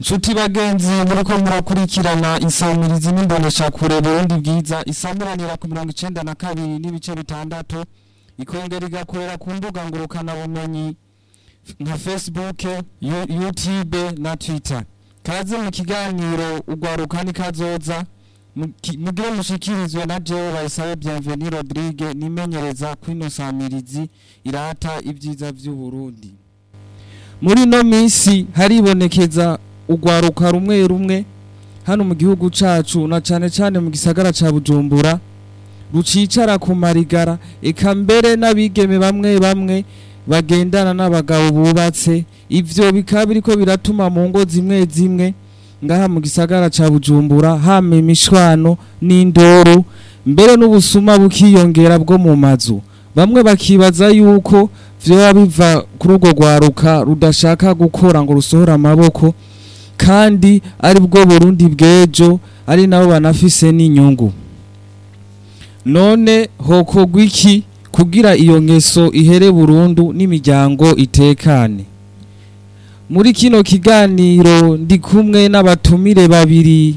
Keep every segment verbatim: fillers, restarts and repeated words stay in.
Nshuti bagenzi muriko murakurikirana insamirizi n'imbonesha kure Burundi bwiza isamuranira ku mirongo icenda na kabiri n'ibice bitandatu ikongera igakorera ku mbuga ngurukana bumenyi nka Facebook, YouTube na Twitter. Kaze mu kiganiro ugwaruka ni kazoza mugire mushikirizwe na jewe Bayisabe Bienvenue Rodrigue nimenyereza kwino samirizi irata ibyiza vy'u Burundi. Muri no misi haribonekeza ugwaruka rumwe rumwe hano mu gihugu cacu na cane cane mu gisagara ca Bujumbura rucicara ku marigara eka mbere n'abigeme bamwe bamwe bagendana n'abagabo bubatse. Ivyo bikaba biriko biratuma mu ngo zimwe zimwe ngaha mu gisagara ca Bujumbura hame imishwano n'indoro mbere n'ubusuma bukiyongera bwo mu mazu. Bamwe bakibaza yuko vyoba biva kuri urwo rwaruka rudashaka gukora ngo rusohora amaboko kandi ari bwo Burundi bwejo ari nabo banafise n'inyungu. None hokogwa iki kugira iyo ngeso ihere burundu n'imiryango itekane? Muri kino kiganiro ndi kumwe n'abatumire babiri.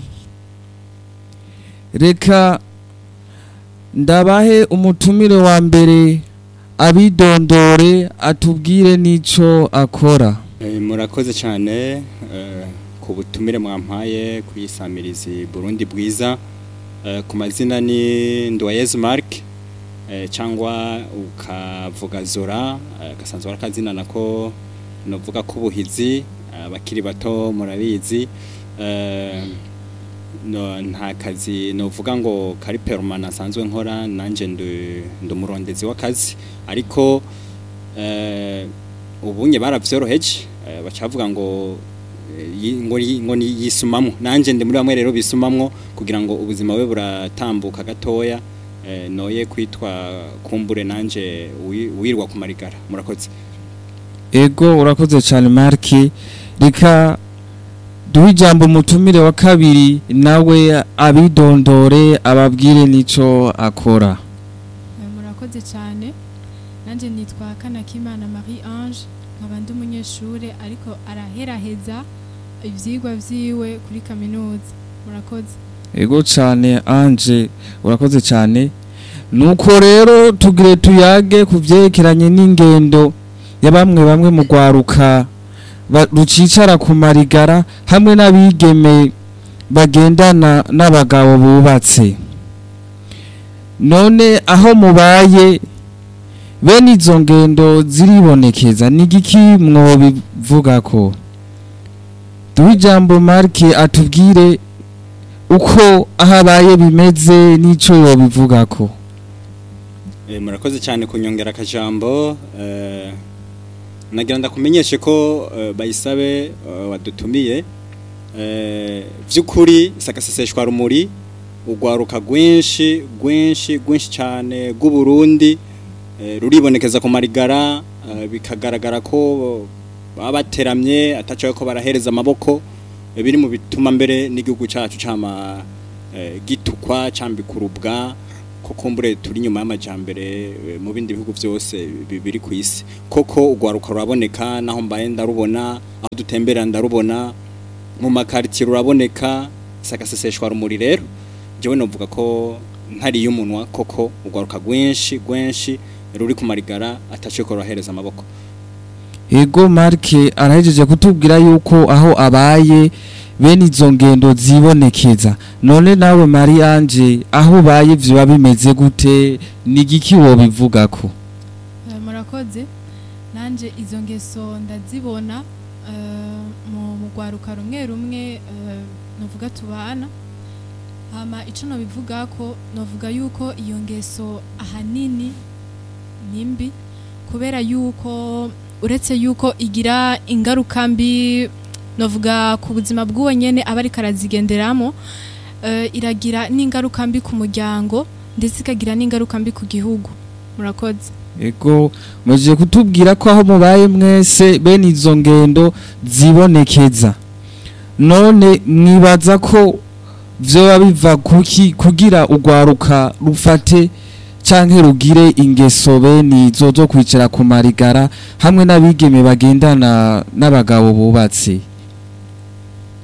Reka ndabahe umutumire wa mbere abidondore atubwire nico akora. E, murakoze cyane e, ku butumire mwampaye kuyisamirizi Burundi bwiza. E, ku mazina ni Ndoyez Mark e, cyangwa ukavuga Zora e, gasanzwe arakazina nako novuga kubuhizi abakiri bato murabizi. E, no nta kazi novuga ngo kari permanent asanzwe nkora nanje ndumurondezi w'akazi ariko eh ubunye baravyoroheje eh, bacavuga ngo ngo ngo yisumamwo nanje ndi muri bamwe rero bisumamwo kugira ngo ubuzima we buratambuka gatoya eh, noye kwitwa kumbure nanje wirwa ku marigara. Murakoze. Ego urakoze cyane Marki. Rika duhe ijambo umutumire wa kabiri nawe abidondore ababwire nico akora. Murakoze cyane. Nanje nitwa Kanakimana Marie Ange nkaba ndi umunyeshure ariko araheraheza ivyigwa vyiwe kuri kaminuza. Murakoze. Ego cyane Ange urakoze cyane. Nuko rero tugire tuyage kuvyerekeranye n'ingendo ya bamwe bamwe mu gwaruka rucicara ku marigara hamwe n'abigeme bagendana n'abagabo bubatse. None aho mubaye bene izo ngendo ziribonekeza nigiki mwobivuga ko? Duhe ijambo Marke atubwire uko ahabaye bimeze nico yobivuga ko. E, murakoze cyane kunyongera akajambo. eh nagira ndakumenyeshe ko uh, Bayisabe uh, wadutumiye eh vyukuri sakaseseshwa rumuri ugwaruka gwinshi gwinshi gwinshi cyane gu Burundi eh, ruribonekeza ku marigara uh, bikagaragara ko babateramye atacho ko barahereza amaboko e, biri mu bituma mbere n'igihugu cyacu cama eh, gitukwa cambikurubwa koko mbure turi nyuma y'amajambere mu bindi bihugu byose bibiri ku isi. Koko ugwaruka ruraboneka naho mbaye ndarubona aho dutembera ndarubona mu makartier ruraboneka sakaseseshwa rumuri. Rero jewe novuga ko ntari y'umunwa koko ugwaruka gwinshi gwinshi ruri ku marigara atache ko rohereza amaboko. Ego Marke arahejeje kutubwira yuko aho abaye bene izo ngendo zibonekeza. None nawe Marie Ange aho baye vyo bimeze gute nigiki wo bivuga ko? Uh, murakoze. Nanje izo ngeso ndazibona uh, mu mugwaruka rumwe rumwe uh, novuga tubana. Hama ico no bivuga ko novuga yuko iyo ngeso ahanini nimbi kubera yuko uretse yuko igira ingaruka mbi novuga ku buzima bw'uwo nyene abari karazigenderamo uh, iragira n'ingaruka mbi ku muryango ndetse ikagira n'ingaruka mbi ku gihugu. Murakoze. Ego muje kutubwira ko aho mubaye mwese bene izo ngendo zibonekeza. None mwibaza ko vyoba biva kuki kugira ugwaruka rufate canke rugire ingeso bene izo zo kwicara ku marigara hamwe n'abigeme bagendana n'abagabo bubatse?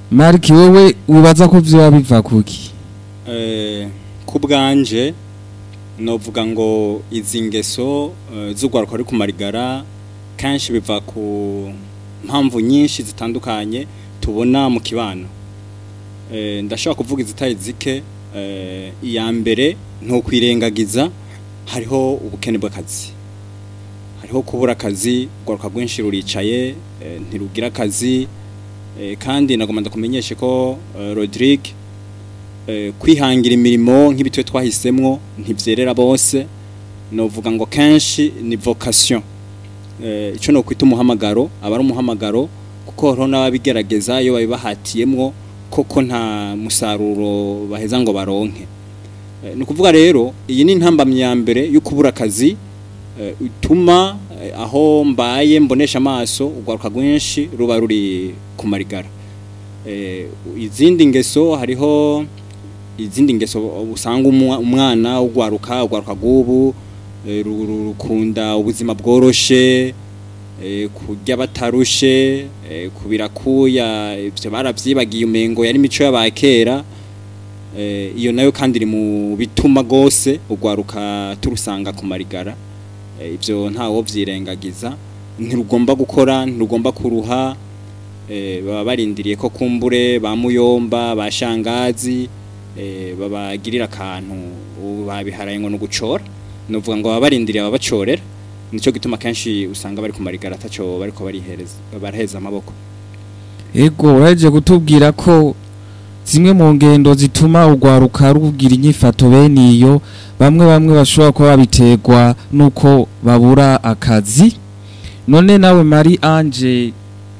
Mark wewe ubaza ko vyo biva kuki eh kubganje novuga ngo izi ngeso uh, z'ugwaruka ari kumarigara kanshi biva ku mpamvu nyinshi zitandukanye tubona mu kibano eh ndashaka kuvuga izitaye zike eh iya mbere nto kwirengagiza hariho ubukene bw'akazi hariho kubura akazi ugwaruka rwinshi ruricaye eh, ntirugira akazi eh, kandi nagomba ndakumenyeshe ko uh, Rodrigue eh, kwihangira imirimo nk'ibitwe twahisemwo ntivyerera bose novuga ngo kenshi ni vocation eh, ico no kwita umuhamagaro abari umuhamagaro kuko horo n'ababigerageza iyo babibahatiyemwo koko nta musaruro baheza ngo baronke eh, ni kuvuga rero iyi ni ntambamye ya mbere yo kubura akazi utuma eh, aho mbaye mbonesha amaso ugwaruka rwinshi ruba ruri kumarigara eh, izindi ngeso hariho izindi ngeso usanga umwana ugwaruka ugwaruka gubu eh, rukunda ubuzima bworoshe eh, kurya batarushe eh, kubirakuya ivyo baravyibagiye umengo yari mico y'abakera eh, iyo nayo kandi iri mu bituma gose ugwaruka turusanga kumarigara ibyo ntawo vyirengagiza ntirugomba gukora ntirugomba kuruha eh baba barindiriye ko kumbure bamuyomba bashangazi eh babagirira kantu babiharaye ngo no gucora novuga ngo baba barindiriye ababacorera nico gituma kanshi usanga bari kumarigara ataco bariko barihereza baraheza amaboko ego uraje gutubwira ko zimwe mu ngendo zituma ugwaruka rugira inyifato bene iyo bamwe bamwe bashobora kuba babiterwa nuko babura akazi none nawe Marie Ange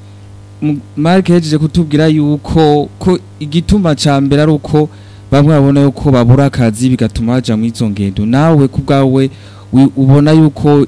Mark yaje kutubwira yuko ko igituma ca mbere ari uko bamwe babona yuko babura akazi bigatuma baja mu izo ngendo nawe kubgawe ubona yuko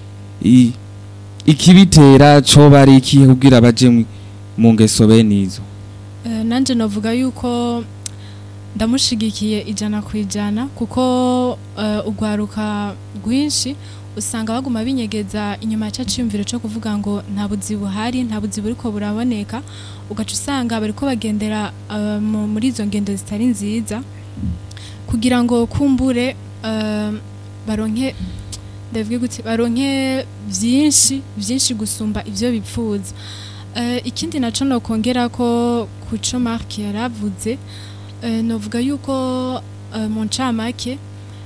ikibitera co bari iki kugira baje mu ngeso bene izo nanje navuga yuko ndamushigikiye ijana kwijana kuko uh, ugwaruka rwinshi usanga baguma binyegeza inyuma ya cyumviro cyo kuvuga ngo nta buzi buhari nta buzi buriko buraboneka ugaca usanga bariko bagendera uh, muri izo ngendo zitari nziza kugira ngo kumbure uh, baronke ndavuga gute baronke byinshi byinshi gusumba ivyo bipfuza uh, ikindi naco no kongera ko kuco Mark yaravuze Uh, novuga yuko uh, mu ncamake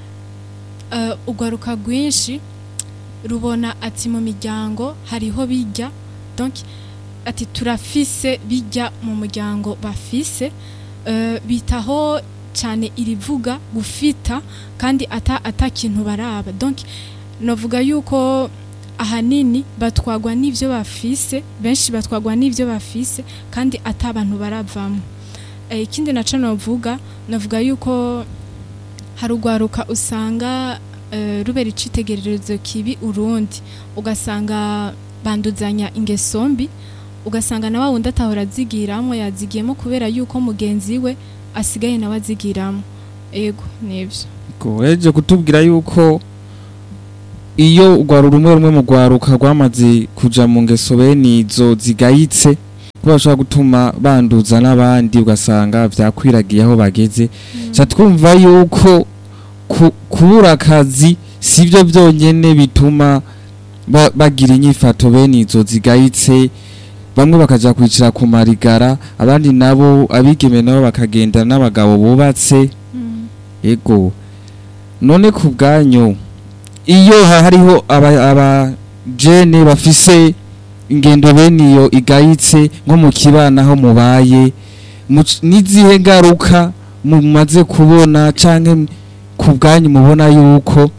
uh, ugwaruka rwinshi rubona ati mu miryango hariho bijya donc ati turafise bijya mu muryango bafise uh, bitaho cyane irivuga gufita kandi ata atakintu baraba donc novuga yuko ahanini batwagwa n'ivyo bafise benshi batwagwa n'ivyo bafise kandi atabantu baravamo ikindi naco novuga navuga yuko harugwaruka usanga uh, rubera icitegererezo kibi urundi ugasanga banduzanya ingesombi ugasanga na wawundi atahora zigiramo yazigiyemo kubera yuko mugenzi we asigaye nawe azigiramo ego nivyo ko eje kutubwira yuko iyo ugwaru rumwe rumwe mu gwaruka rwamaze kuja mu ngeso bene izo zigayitse kubasha gutuma banduza n'abandi ugasanga vyakwiragiye aho bageze cha mm. twumva yuko ku, kubura akazi sivyo byonyene bituma ba, bagira inyifato bene izo zigayitse bamwe bakaja kwicira ku marigara abandi nabo abigeme nabo bakagenda n'abagabo bubatse mm. ego none ku bwanyu iyo hariho aba, aba jene bafise ingendo bene iyo igayitse nko mu kibana aho mubaye nizihe ngaruka mumaze kubona canke ku bwanyu mubona yuko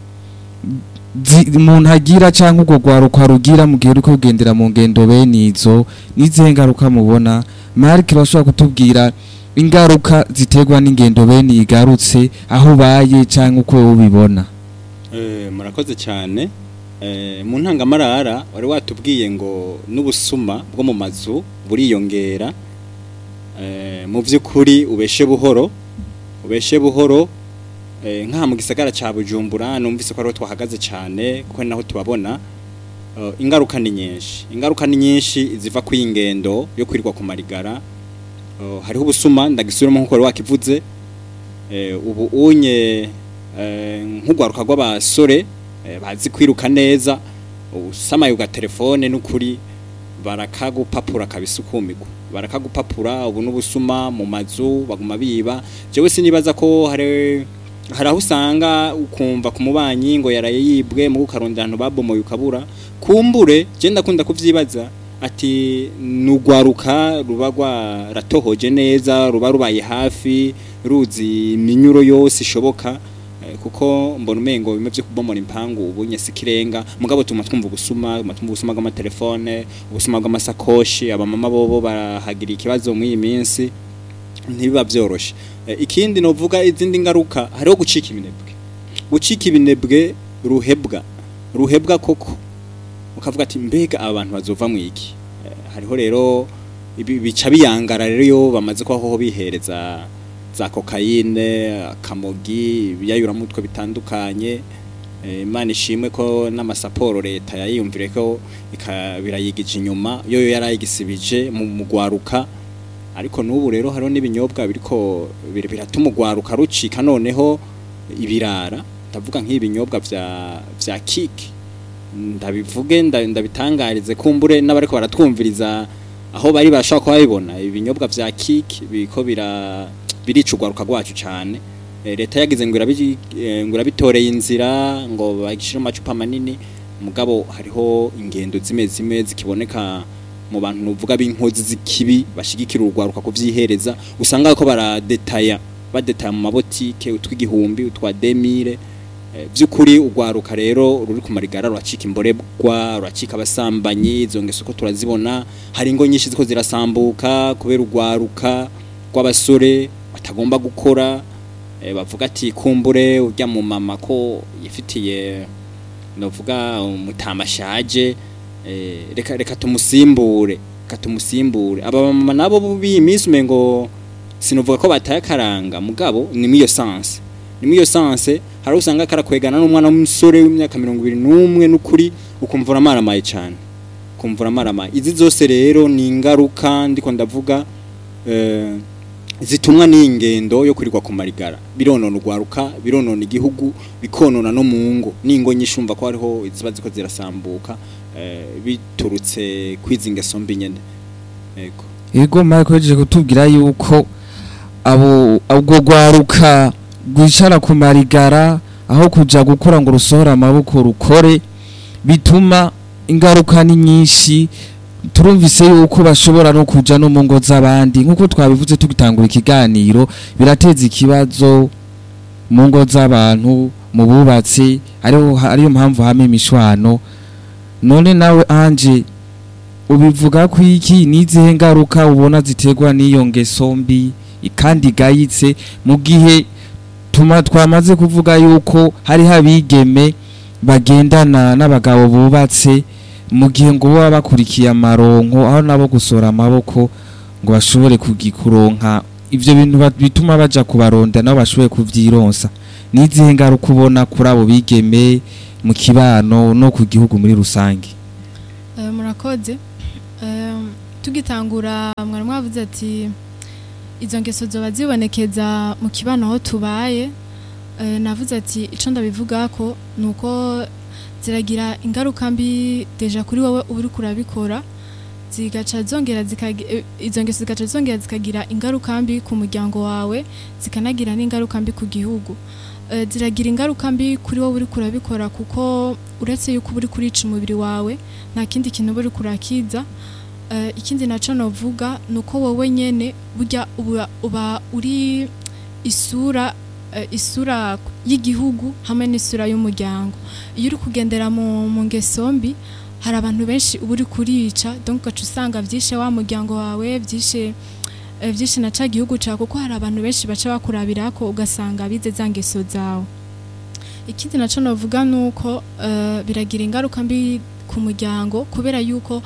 umuntu agira canke ubwo gwaruka rugira mu gihe uriko ugendera mu ngendo bene izo nizihe ngaruka mubona Mark bashobora kutubwira ingaruka ziterwa n'ingendo bene igarutse aho baye canke uko ubibona eh murakoze cyane Eh, mu ntangamarara wari watubwiye ngo n'ubusuma bwo mu mazu buriyongera eh, mu vy'ukuri ubeshe buhoro ubeshe buhoro eh, nka mu gisagara ca Bujumbura numvise ko ari twahagaze cyane kuko naho tubabona uh, ingaruka ni nyinshi ingaruka ni nyinshi ziva ku ingendo yo kwirirwa ku marigara uh, hariho ubusuma ndagisubiramo nkuko wakivuze uh, ubu unye uh, nk'ugwaruka rw'abasore uh, bazi kwiruka neza usamaye uga telefone n'ukuri barakagupapura kabisukumirwa barakagupapura ubu n'ubusuma mu mazu baguma biba jewe sinibaza ko hari haraho usanga ukumva ku mubanyi ngo yaraye yibwe mu gukarondera abantu babomoye ukabura kumbure je ndakunda kuvyibaza ati nugwaruka ruba ratohoje neza ruba rubaye hafi ruzi iminyuro yose ishoboka kuko mbona umengo bimwe byo kubomora impangu ubunye sikirenga mugabo tuma twumva gusuma matumva gusuma bwa telefone ubusuma bwa masakoshi abamama bobo barahagira ikibazo mu iyi minsi ntibiba byoroshe e, ikindi novuga izindi ngaruka hariho gucika ibinebwe gucika ibinebwe ruhebwa ruhebwa koko ukavuga ati mbega abantu bazova mu iki e, hariho rero bica biyangara rero yo bamaze ko aho bihereza za kokayine kamogi biyayura mutwe bitandukanye Imana ishimwe ko n'amasaporo leta yayiyumvire ko ikabirayigije inyuma yo yarayigisibije mu mugwaruka ariko n'ubu rero hariho n'ibinyobwa biriko biratuma ugwaruka rucika noneho ibirara ndavuga nk'ibinyobwa vya vya kiki ndabivuge ndabitangarize kumbure n'abariko baratwumviriza aho bari bashaka kubibona ibinyobwa vya kiki biko bira biricugwaruka rwacu cyane leta yagize ngo irabi ngo irabitoreye inzira ngo bagishira amacupa manini mugabo hariho ingendo zime zime zikiboneka mu bantu nuvuga b'inkozi zikibi bashigikira urugwaruka kuvyihereza usanga ko baradetaya badetaya mu mabotike utw'igihumbi utwa demire byukuri urwaruka rero ruri ku marigara rwacika imborebwa rwacika abasambanyi izo ngeso ko turazibona hari ingo nyinshi ziko zirasambuka kubera urwaruka rw'abasore batagomba gukora e, bavuga ati kumbure urya mu mama ko yifitiye novuga umutamashaje e, reka reka tumusimbure katumusimbure aba mama nabo bubi iminsi mengo sinovuga ko batayakaranga mugabo ni miyo sense ni miyo sense hari usanga karakwegana n'umwana w'umusore w'imyaka mirongo ibiri n'umwe n'ukuri ukumvura amaramaye cyane kumvura amaramaye izi zose rero ni ingaruka ndiko ndavuga eh zitumwa n'ingendo yo kurirwa ku marigara bironona urwaruka bironona igihugu bikonona no mu ngo ningo nyishumva ko hariho iziba ziko zirasambuka eh, biturutse kwizingeso mbi nyene yego yego Michael kutubwira yuko abo ubwo rwaruka gwicara ku marigara aho kuja gukora ngo rusohora amaboko rukore bituma ingaruka ni nyinshi turumvise yuko bashobora no kuja no mu ngo z'abandi nkuko twabivuze tugitangura ikiganiro birateza ikibazo mu ngo z'abantu mu bubatsi ariho ariyo mpamvu hame imishwano none nawe anje ubivuga ko iki nizihe ngaruka ubona ziterwa n'iyo ngeso mbi kandi gayitse mu gihe tuma twamaze kuvuga yuko hari habigeme bagendana n'abagabo bubatse mu gihe ngo baba bakurikiye amaronko aho nabo gusora amaboko ngo bashobore kugikuronka ivyo bintu bituma baja kubaronda nabo bashobore kuvyironsa nizihe ngaruka ubona kuri abo bigeme mu kibano no ku gihugu muri rusange uh, murakoze uh, tugitangura mwari mwavuze ati izo ngeso zoba zibonekeza mu kibano aho tubaye uh, navuze ati ico ndabivuga ko nuko ziragira ingaruka mbi deja kuri wowe uri kurabikora zigaca zongera zikagira izo ngeso zigaca zongera zikagira ingaruka mbi ku muryango wawe zikanagira n'ingaruka mbi ku gihugu uh, ziragira ingaruka mbi kuri wowe uri kurabikora kuko uretse yuko uri kurica umubiri wawe nta kindi kintu uri kurakiza uh, ikindi naco novuga nuko wowe nyene burya uba, uba uri isura uh, isura y'igihugu hamwe n'isura y'umuryango iyo uri kugendera mu mu ngeso mbi hari abantu benshi uburi kurica donc ugaca usanga vyishe wa muryango wawe vyishe uh, vyishe na ca gihugu ca kuko hari abantu benshi baca bakurabirako ugasanga bize za ngeso zawe ikindi naco novuga nuko uh, biragira ingaruka mbi ku muryango kubera yuko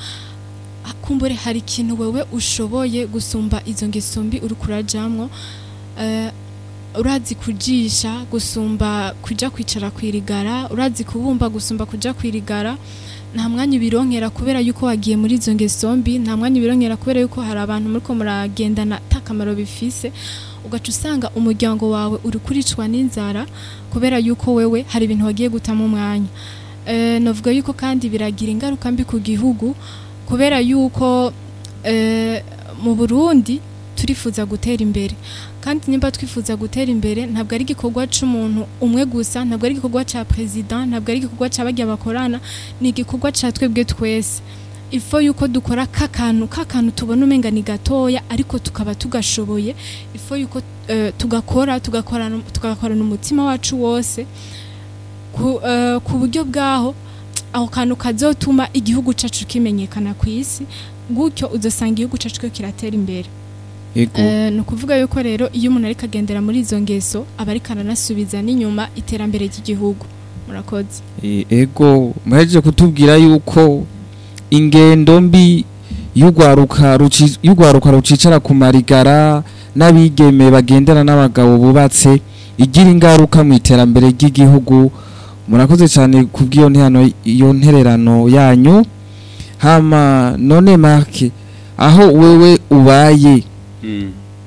kumbure hari ikintu wewe ushoboye gusumba izo ngeso mbi uri kurajamwo uh, urazi kujisha gusumba kuja kwicara kwirigara urazi kubumba gusumba kuja kwirigara nta mwanya bironkera kubera yuko wagiye muri izo ngeso mbi, nta mwanya bironkera kubera yuko hari abantu muri ko muragendana takamaro bifise, ugaca usanga umuryango wawe uri kuricwa n'inzara kubera yuko wewe hari ibintu wagiye gutamo umwanya. Eh navuga yuko kandi biragira ingaruka mbi ku gihugu kubera yuko eh mu Burundi turifuza gutera imbere, kandi nimba twifuza gutera imbere ntabwo ari igikorwa c'umuntu umwe gusa, ntabwo ari igikorwa ca president, ntabwo ari igikorwa c'abajya bakorana, ni igikorwa ca twebwe twese. Ifo yuko dukora kakantu kakantu tubona umenga ni gatoya ariko tukaba tugashoboye, ifo yuko uh, tugakora tugakorana tugakorana umutima wacu wose ku uh, ku buryo bwaho aho kantu kazotuma igihugu cacu kimenyekana ku isi, gutyo uzosanga igihugu cacu ko kiratera imbere. Ego Uh, no kuvuga yuko rero iyo umuntu ari kagendera muri izo ngeso aba ari kananasubiza n'inyuma iterambere ry'igihugu. Murakoze. E, ego muhejeje kutubwira yuko ingendo mbi y'ugwaruka ruci y'ugwaruka rucicara ku marigara n'abigeme bagendera n'abagabo bubatse igira ingaruka mu iterambere ry'igihugu. Murakoze cyane kubwiyo ntihano iyo ntererano yanyu. Hama none Mark, aho wewe ubaye Mm.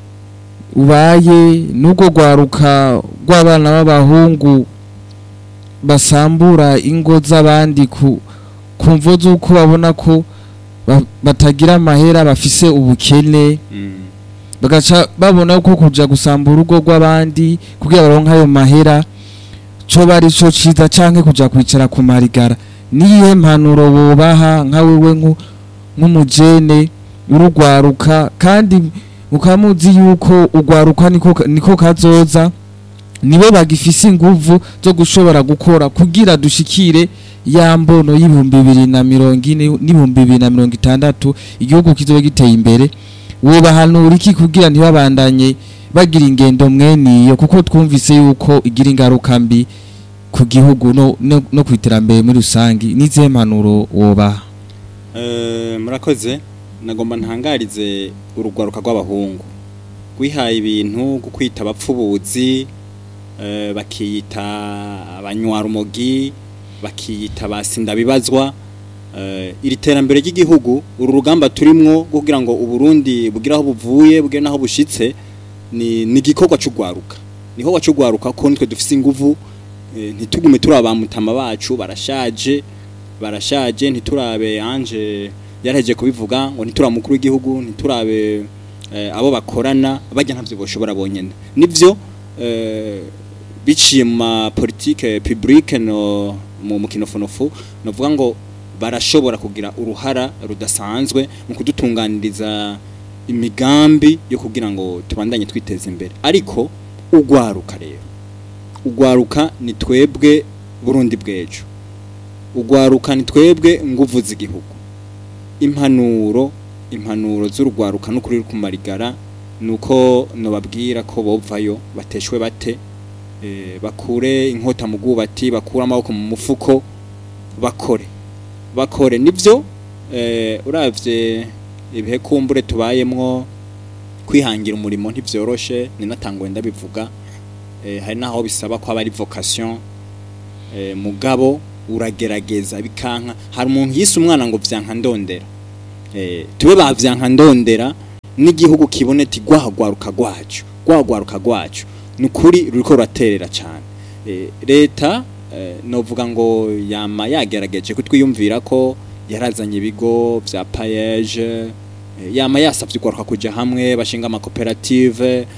ubaye nugo gwaruka rw'abana b'abahungu basambura ingo z'abandi ku kumvo zuko babona ko ba, batagira amahera bafise ubukene, Mm. bagaca babona ko kuja gusambura urugo rw'abandi kugira baronka ayo mahera co bari co ciza canke kuja kwicara ku marigara. Niye mpanuro wobaha nka wewe nku nk'umujene urugwaruka, kandi ukamuzi yuko ugwaruka niko niko kazoza, nibo bagifise inguvu zo gushobora gukora kugira dushikire ya mbono y'ibihumbi bibiri na mirongo ine n'ibihumbi bibiri na mirongo itandatu igihugu kizobe giteye imbere. Wobahanura iki kugira ntibabandanye bagira ingendo mweniyo, kuko twumvise yuko igira ingaruka mbi ku gihugu no, no, no kwiterambere muri rusangi? Nize mpanuro wobaha? Eh murakoze, nagomba ntangarize urugwaruka rw'abahungu gwihaye ibintu gukwita abapfubuzi, eh bakiyita abanywarumogi, bakiyita basinda bibazwa. Uh, iri terambere ry'igihugu, uru rugamba turimwo kugira ngo uburundi bugiraho buvuye bugire naho bushitse, ni nigikorwa cy'ugwaruka, niho wacugwaruka ko nitwe dufise inguvu. eh, ntitugume turabamutama bacu barashaje barashaje ntiturabe anje yaraheje kubivuga ngo ntituramukuru w'igihugu, ntiturabe eh, abo bakorana bajya ntavyo boshobora bonyene. Nivyo eh, biciye mu politique publique no mu mukinofonofu novuga ngo barashobora kugira uruhara rudasanzwe mu kudutunganiriza imigambi yo kugira ngo tubandanye twiteza imbere. Ariko ugwaruka rero, ugwaruka ni twebwe Burundi bwejo, ugwaruka ni twebwe nguvu z'igihugu. Impanuro impanuro z'urugwaruka no kuri kumarigara nuko no babwira ko bovayo bateshwe bate, e, bakure inkota mu gubati, bakura amaboko mu mufuko, bakore bakore nivyo. eh uravye ibihe kumbure tubayemwo, kwihangira umurimo ntivyoroshe, ni natangwe ndabivuga. eh hari naho bisaba ko abari vocation, eh mugabo uragerageza bikanka. Hari umuntu yise umwana ngo vyanka ndondera, eh tube bavyanka ndondera n'igihugu kiboneti gwahagwaruka gwacu gwahagwaruka gwacu nukuri ruriko ruraterera cyane. eh leta eh, novuga ngo yama yagerageje kutwiyumvira ko yarazanye ibigo vya payeje, eh, yama yasavye gwaruka kuja hamwe bashinga ama cooperative, eh,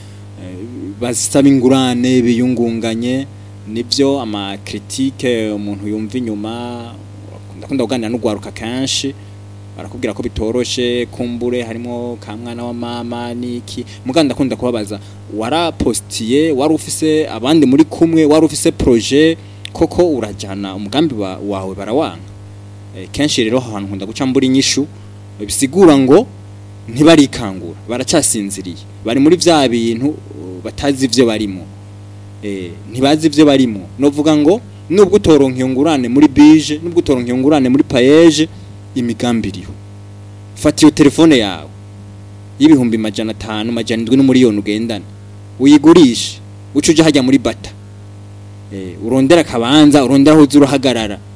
basaba ingurane biyungunganye. Nivyo ama critique umuntu yumva inyuma, ndakunda kuganira n'ugwaruka kanshi barakubwira ko bitoroshe, kumbure harimo ka mwana wa mama niki. Muganda ndakunda kubabaza, warapostiye, wari ufise abandi muri kumwe, wari ufise projet koko urajana umugambi wa, wawe barawanga? E, kenshi rero ahantu nkunda guca mburi inyishu bisigura ngo ntibarikangura, baracyasinziriye, bari muri vya bintu batazi ivyo barimo. Eh ntibazi ivyo barimo. Novuga ngo nubwo utoronka yongurane muri bije, nubwo utoronka yongurane muri payeje, imigambi iriho. Fata iyo telefone yawe y'ibihumbi majana atanu majana indwi n'umuriyoni ugendana, uyigurishe ucuje hajya muri bata, eh urondera kabanza, urondera aho uruhagarara,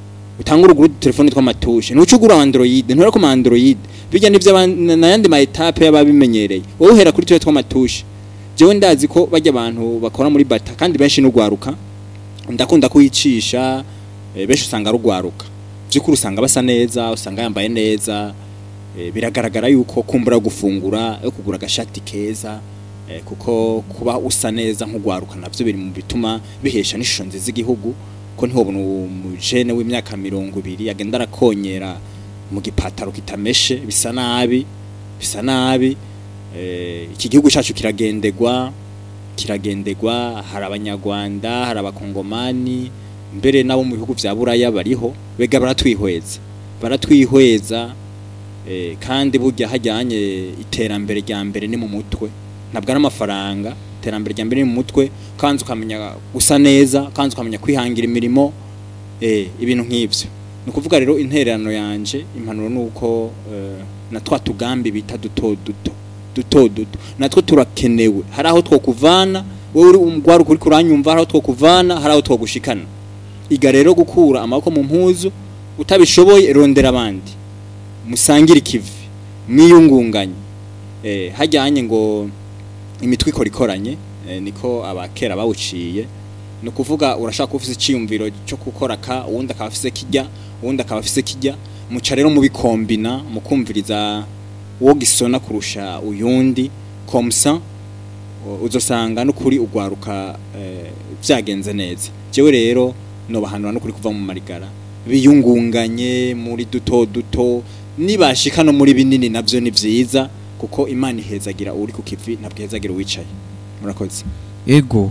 utangura ugura telefone tw'amatushe nuco ugura Android ntura ko Android bijya nivyo nayandi ma etape y'ababimenyereye wowe uhera kuri twe tw'amatushe jewe ndazi ko bajya abantu bakora muri bata kandi benshi n'ugwaruka ndakunda kuyicisha e, benshi usanga rugwaruka vyukuri usanga basa neza usanga yambaye neza e, biragaragara yuko kumbura gufungura yo kugura agashati keza e, kuko kuba usa neza nk'ugwaruka navyo biri mu bituma bihesha n'ishusho nziza igihugu ko ntihobona umujene w'imyaka mirongo ibiri agenda arakonyera mu gipataro kitameshe bisa nabi bisa nabi eh iki gihugu cyacu kiragendegwa kiragendegwa hari abanyarwanda hari abakongomani mbere nabo mu bihugu vya buraya bariho bega baratwihweza baratwihweza eh kandi burya hajyanye iterambere rya mbere ni mu mutwe nabwo ari amafaranga iterambere rya mbere ni mu mutwe kanzu ukamenya gusa neza kanzu ukamenya kwihangira imirimo eh ibintu nk'ivyo nukuvuga rero intererano yanje impanuro nuko eh, na twa tugambi bita duto duto duto duto natwo turakenewe hari aho twokuvana wowe uri umugwaru kuri kuranyumva hari aho twokuvana hari aho twogushikana iga rero gukura amako mu mpuzu utabishoboye rondera abandi musangira ikivi mwiyungunganye eh hajyanye ngo imitwe ikora ikoranye eh, niko abakera bawuciye no kuvuga urashaka ufise iciyumviro cyo gukora ka uwundi akaba afise kijya uwundi akaba afise kijya muca rero mubikombina mukumviriza wo gisona kurusha uyundi komsa uzosanga no kuri ugwaruka byagenze eh, neza jewe rero no bahanura no kuri kuva mu marigara biyungunganye muri duto duto nibashika no muri binini navyo ni vyiza kuko Imana ihezagira uri ku kivi nabwezagira wicaye murakoze ego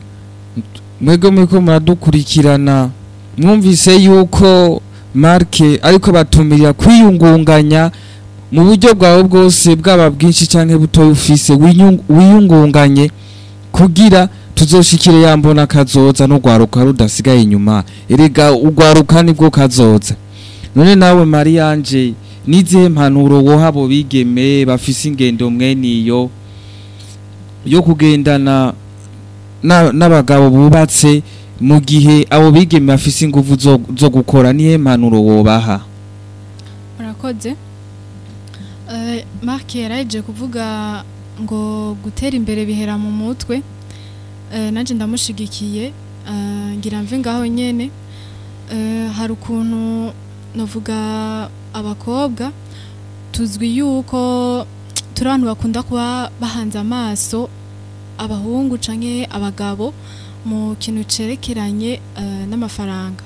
mwego mwiko muradukurikirana mwumvise yuko Marke ariko batumirira kwiyungunganya mu buryo bwawe bwose bwaba bwinshi canke buto ufise wiyungunganye kugira tuzoshikire yambona kazoza no gwaruka rudasigaye inyuma erega ugwaruka nibwo kazoza none nawe Marianje nizihe mpanuro wohabo bigeme bafise ingendo mweniyo yo kugendana n'abagabo bubatse mu gihe abo bigeme bafise ingufu zo, zo gukora nihe mpanuro wobaha murakoze eh uh, Mark yaraje kuvuga ngo gutera imbere bihera mu mutwe eh uh, nanje ndamushigikiye uh, ngira mve ngaho nyene eh uh, hari ukuntu novuga abakobwa tuzwi yuko turantu bakunda kuba bahanze amaso abahungu canke abagabo mu kintu cerekeranye uh, n'amafaranga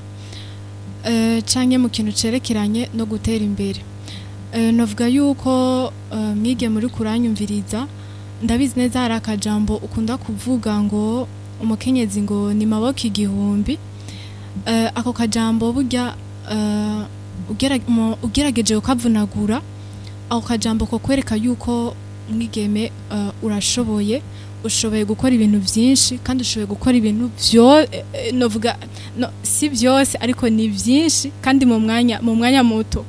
uh, canke mu kintu cerekeranye no gutera imbere uh, novuga yuko uh, mwige muri kuranyumviriza ndabizi neza hari akajambo ukunda kuvuga ngo umukenyezi ngo ni maboko igihumbi uh, ako kajambo burya uh, ugerageje ukavunagura ako kajambo ko kwereka yuko mwigeme uh, urashoboye ushoboye gukora ibintu byinshi kandi ushoboye gukora ibintu byo novuga no si byose ariko ni byinshi kandi mu mwanya mu mwanya muto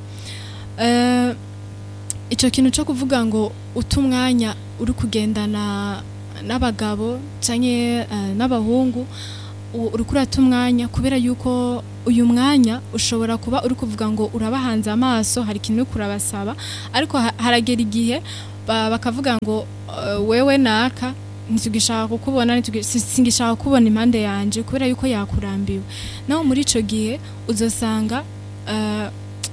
eh uh, ico kintu cyo kuvuga ngo utumwanya uri kugendana n'abagabo canke uh, n'abahungu uri kurata umwanya kubera yuko uyu mwanya ushobora kuba uri kuvuga ngo urabahanze amaso hari kintu kurabasaba ariko haragera igihe bakavuga ngo uh, wewe naka ntitugishaka kukubona ntitugishaka kubona impande yanje kubera yuko yakurambiwe naho muri ico gihe uzosanga uh,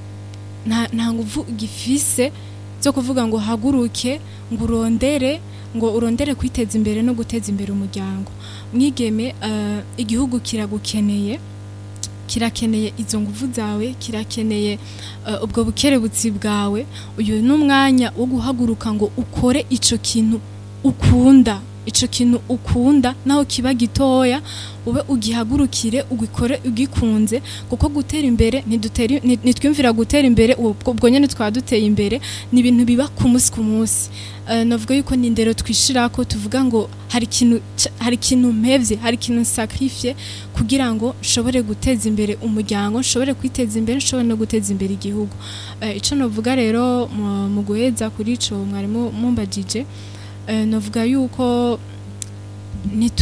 nta nta nguvu gifise zo kuvuga ngo haguruke ngo urondere ngo urondere kwiteza imbere no guteza imbere umuryango mwigeme uh, igihugu kiragukeneye kirakeneye izo nguvu zawe kirakeneye uh, ubwo bukerebutsi bwawe uyu numwanya wo guhaguruka ngo ukore ico kintu ukunda ico kintu ukunda naho kiba gitoya ube ugihagurukire ugikore ugikunze kuko gutera imbere ntidutera nitwimvira gutera imbere ubwo nyene twaduteye imbere ni ibintu biba ku munsi ku munsi uh, navuga yuko ni ndero twishira ko tuvuga ngo hari kintu hari kintu mpevye hari kintu sacrifice kugira ngo shobore guteza imbere umuryango shobore kwiteza imbere shobore no guteza imbere igihugu uh, ico novuga rero mu guheza kuri ico mwarimu mumbajije Uh, novuga yuko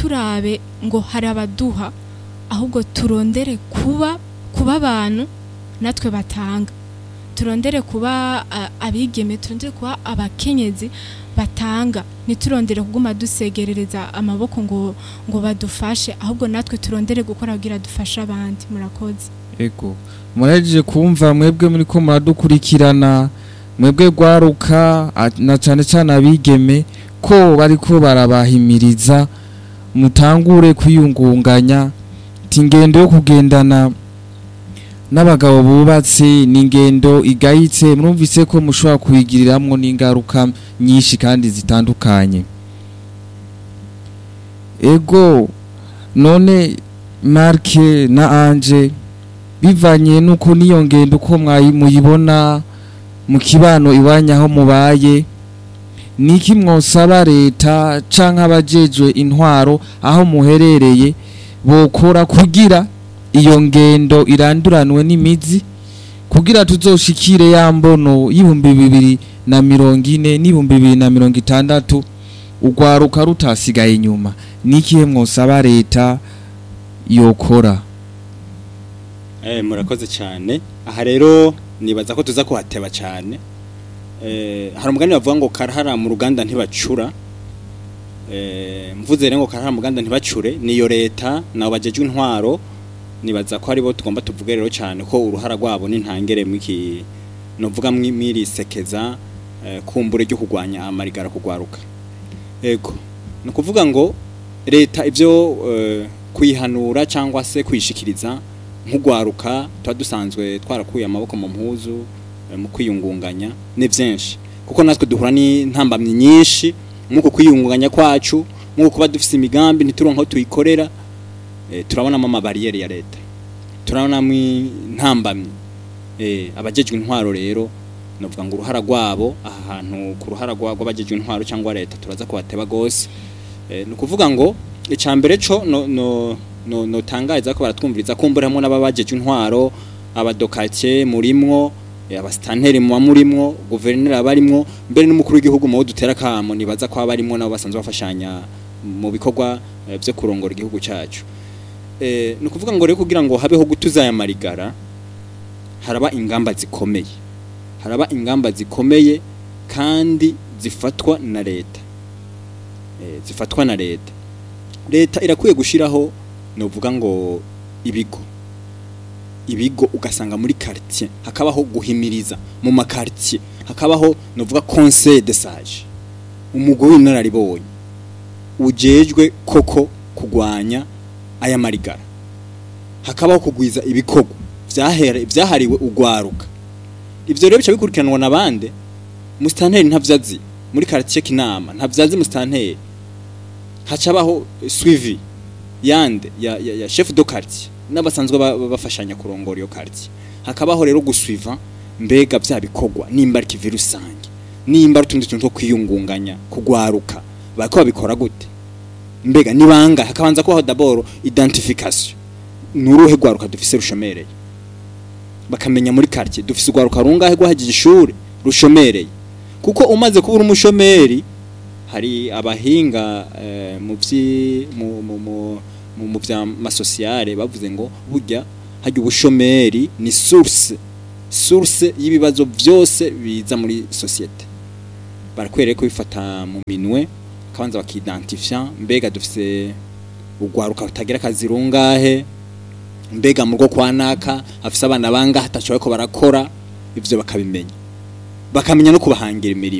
niturabe ngo hari abaduha ahubwo turondere kuba kuba abantu natwe batanga turondere kuba uh, abigeme turondere kuba abakenyezi batanga niturondere kuguma dusegerereza amaboko ngo ngo badufashe ahubwo natwe turondere gukora kugira dufashe abandi murakoze ego muraje kumva mwebwe muri ko muradukurikirana mwebwe gwaruka na cyane cyane abigeme ko bariko barabahimiriza mutangure kwiyungunganya tingendo yo kugendana n'abagabo bubatse n'ingendo igayitse murumvise ko mushobora kuyigiriramwo n'ingaruka nyinshi kandi zitandukanye ego none Marke na Anje bivanye nuko niyo ngendo uko muyibona mu kibano iwanyaho mubaye niki mwosaba leta canke abajejwe intwaro aho muherereye bokora kugira iyo ngendo iranduranwe n'imizi kugira tuzoshikire ya mbono y'ibihumbi bibiri na mirongo ine n'ibihumbi bibiri na mirongo itandatu ugwaruka rutasigaye inyuma nikihe mwosaba leta yokora eh murakoze cyane aha rero nibaza ko tuza kuhateba cyane eh hari umugani bavuga ngo karahara mu ruganda ntibacura eh mvuze rero ngo karahara mu ruganda ntibacure niyo leta nabo bajejwe intwaro nibaza ko ari bo tugomba tuvuge rero cyane ko uruhara rwabo n'intangere mwiki novuga mwiri sekeza eh, kumbure ryo kugwanya amarigara kugwaruka ego no kuvuga ngo leta ivyo eh, kwihanura cyangwa se kwishikiriza nk'ugwaruka twadusanzwe twarakuye amaboko mu mpuzu eh, mu kwiyungunganya ne byinshi kuko natwe duhura ni ntambamye nyinshi muko kwiyungunganya kwacu muko kuba dufise imigambi ntituronka tuyikorera eh, turabona mama barriere ya leta turabona mwi ntambamye eh abajejwe intwaro rero novuga ngo uruhara rwabo aha hantu ku ruhara rwabo abajejwe intwaro cyangwa leta turaza kubateba gose eh no kuvuga ngo icambere cyo no no no, no tangaza ko baratwumviriza kumburamo n'ababajejwe intwaro abadokake murimwo abastanteri mu murimwo guverneur abarimwo mbere n'umukuru w'igihugu mu dutera kamo nibaza ko abarimwo nabo basanzwe bafashanya mu bikorwa byo kurongora igihugu cyacu eh no kuvuga ngo rero kugira ngo habeho gutuza ya marigara haraba ingamba zikomeye haraba ingamba zikomeye kandi zifatwa na leta eh zifatwa na leta leta irakwiye gushiraho no vuga ngo ibigo ibigo ugasanga muri quartier hakabaho guhimiriza mu makartier hakabaho no vuga conseil de sage umugwi w'inararibonye ujejwe koko kugwanya aya marigara hakabaho kugwiza ibikorwa vyahera vyahariwe ugwaruka ivyo rero bica bikurikiranwa nabande mustanteri ntavyazi muri quartier kinama ntavyazi mustanteri hacabaho suivi yande ya, ya, ya chef de quartier n'abasanzwe bafashanya kurongora iyo quartier hakabaho rero gusuiva mbega bya bikorwa nimba ari virusange nimba rutundi tuntu kwiyungunganya kugwaruka bako babikora gute mbega nibanga hakabanza ko d'abord identification nuruhe gwaruka dufise rushomereye bakamenya muri quartier dufise gwaruka rungahe gwahagije ishure rushomereye kuko umaze kubura umushomeri hari abahinga eh, mu vyi mu mu mu mu vya masociale bavuze ngo burya hajya ubushomeri ni source source y'ibibazo byose biza muri societe barakwereye ko bifata mu minwe kabanza bakidentifia mbega dufise ugwaruka utagira kazi rungahe mbega mu rwo kwanaka afise abana banga hatashoboye ko barakora ivyo bakabimenya bakamenya no kubahangira imirimo